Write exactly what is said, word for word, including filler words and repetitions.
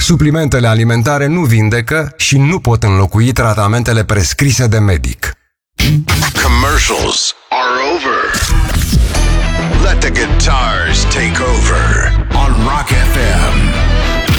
Suplimentele alimentare nu vindecă și nu pot înlocui tratamentele prescrise de medic. Commercials are over. Let the guitar